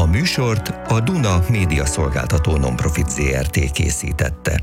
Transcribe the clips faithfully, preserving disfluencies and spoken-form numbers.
A műsort a Duna Média Szolgáltató Nonprofit zé er té készítette.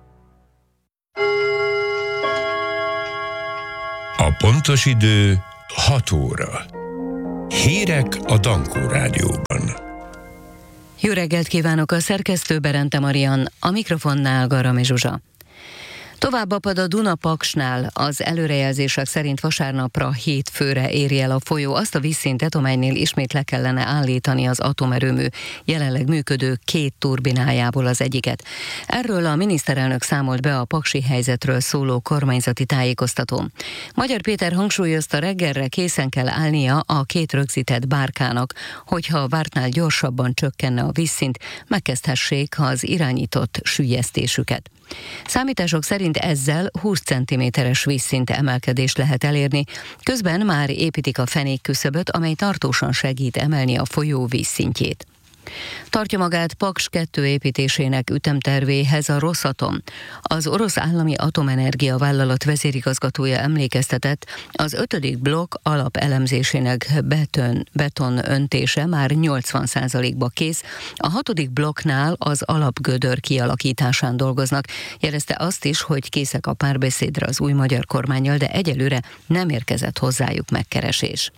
A pontos idő hat óra. Hírek a Dankó Rádióban. Jó reggelt kívánok, a szerkesztő Berente Marian, a mikrofonnál Garami Zsuzsa. Tovább apad a Duna-Paksnál, az előrejelzések szerint vasárnapra hét főre éri el a folyó azt a vízszintet, amelynél ismét le kellene állítani az atomerőmű jelenleg működő két turbinájából az egyiket. Erről a miniszterelnök számolt be a paksi helyzetről szóló kormányzati tájékoztatón. Magyar Péter hangsúlyozta, reggelre készen kell állnia a két rögzített bárkának, hogyha a vártnál gyorsabban csökkenne a vízszint, megkezdhessék az irányított süllyesztésüket. Számítások szerint ezzel húsz centiméteres vízszint emelkedést lehet elérni, közben már építik a fenékküszöböt, amely tartósan segít emelni a folyó vízszintjét. Tartja magát Paks kettő építésének ütemtervéhez a Rosatom. Az orosz állami atomenergia vállalat vezérigazgatója emlékeztetett, az ötödik blokk alapelemzésének beton, beton öntése már nyolcvan százalékba kész, a hatodik blokknál az alapgödör kialakításán dolgoznak. Jelezte azt is, hogy készek a párbeszédre az új magyar kormánnyal, de egyelőre nem érkezett hozzájuk megkeresés.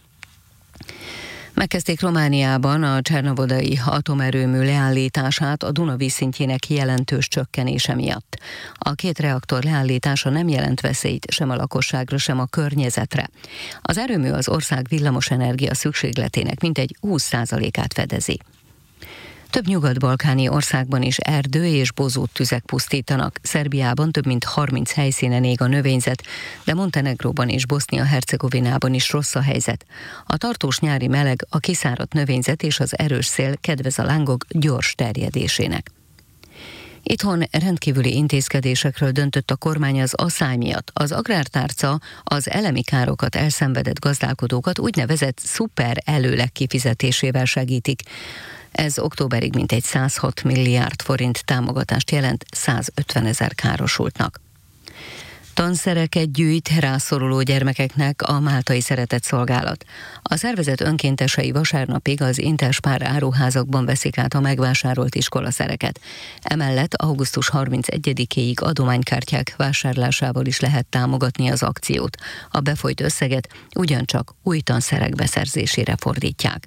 Megkezdték Romániában a csernovodai atomerőmű leállítását a Duna vízszintjének jelentős csökkenése miatt. A két reaktor leállítása nem jelent veszélyt sem a lakosságra, sem a környezetre. Az erőmű az ország villamosenergia szükségletének mintegy húsz százalékát fedezi. Több nyugat-balkáni országban is erdő és bozót tüzek pusztítanak. Szerbiában több mint harminc helyszínen ég a növényzet, de Montenegróban és Bosznia-Hercegovinában is rossz a helyzet. A tartós nyári meleg, a kiszáradt növényzet és az erős szél kedvez a lángok gyors terjedésének. Itthon rendkívüli intézkedésekről döntött a kormány az asszály miatt. Az agrártárca az elemi károkat elszenvedett gazdálkodókat úgynevezett szuper előleg kifizetésével segítik. Ez októberig mintegy száz hat milliárd forint támogatást jelent százötven ezer károsultnak. Tanszereket gyűjt rászoruló gyermekeknek a Máltai Szeretett Szolgálat. A szervezet önkéntesei vasárnapig az Interspár áruházakban veszik át a megvásárolt iskolaszereket. Emellett augusztus harmincegyedikéig adománykártyák vásárlásával is lehet támogatni az akciót. A befolyt összeget ugyancsak új tanszerek beszerzésére fordítják.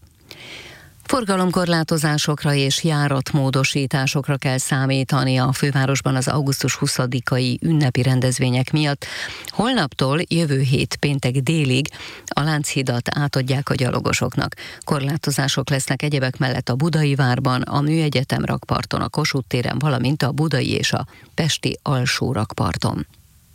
Forgalomkorlátozásokra és járatmódosításokra kell számítani a fővárosban az augusztus huszadikai ünnepi rendezvények miatt. Holnaptól jövő hét péntek délig a Lánchidat átadják a gyalogosoknak. Korlátozások lesznek egyebek mellett a Budai Várban, a Műegyetem rakparton, a Kossuth téren, valamint a budai és a pesti alsó rakparton.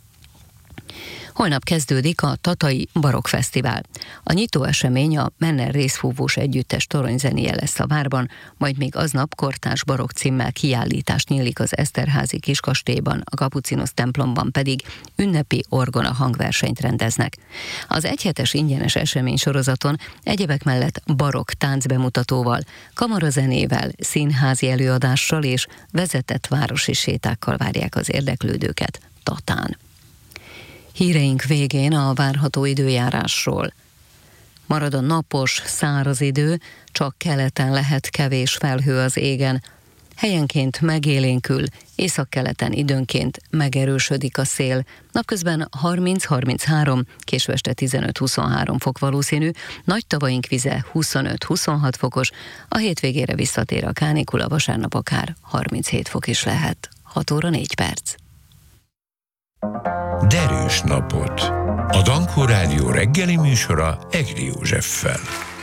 Holnap kezdődik a Tatai Barokk Fesztivál. A nyitó esemény a Menner Részfúvós Együttes toronyzenéje lesz a várban, majd még aznap kortárs barokk címmel kiállítás nyílik az Eszterházi Kiskastélyban, a Kapucinusz templomban pedig ünnepi orgona hangversenyt rendeznek. Az egyhetes ingyenes esemény sorozaton egyebek mellett barokk táncbemutatóval, kamarazenével, színházi előadással és vezetett városi sétákkal várják az érdeklődőket Tatán. Híreink végén a várható időjárásról. Marad a napos, száraz idő, csak keleten lehet kevés felhő az égen. Helyenként megélénkül, északkeleten időnként megerősödik a szél. Napközben harminc-harminchárom, késő este tizenöt-huszonhárom fok valószínű, nagy tavaink vize huszonöt-huszonhat fokos, a hétvégére visszatér a kánikula, vasárnap akár harminchét fok is lehet. hat óra négy perc. Derűs napot. A Dankó Rádió reggeli műsora Egri Józseffel.